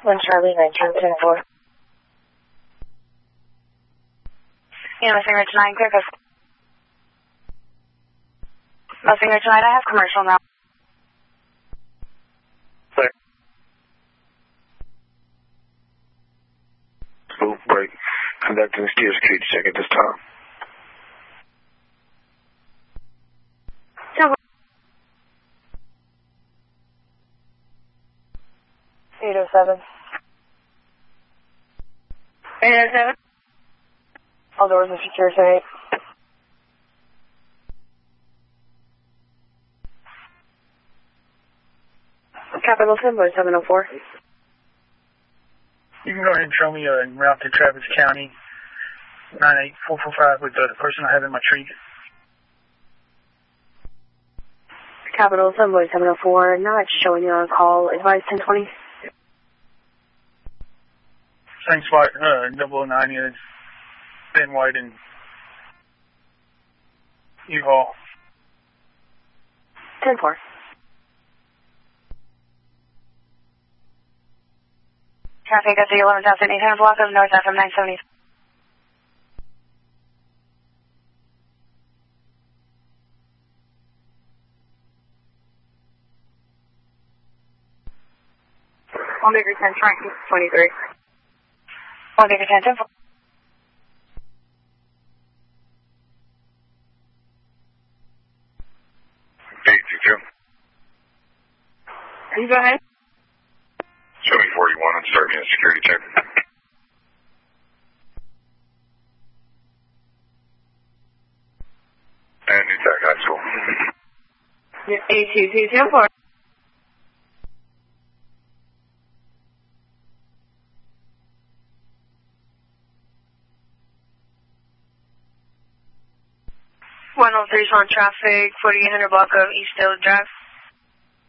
1 Charlie 1910-4. Yeah, Missing Ridge 9, clear coast. Missing Ridge 9, I have commercial now. Clear. Move break. Conducting steer security check at this time. 807. 807. All doors are secure, say 8. Capital 10, boy 704. You can go ahead and show me a route to Travis County, 98445 with the person I have in my tree. Capital 7, boy 704, not showing you on call. Advise 1020. Same spot, 009 is Ben White and U-Haul. 10-4. Traffic at the 11,800 block of North FM 970. One Baker 10, Frank 23. 1 Baker 10, 10-4. You go ahead. Show me 41 and start me a security check. And New Tech High School. 822-10-4. One oh three is on traffic, 4800 block of East Dale Drive.